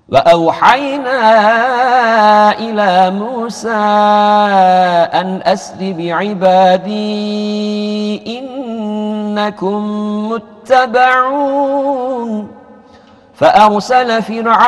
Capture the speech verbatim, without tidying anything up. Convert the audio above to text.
وأوحينا إلى موسى أن أسر بعبادي إنكم متبعون فأرسل فرعون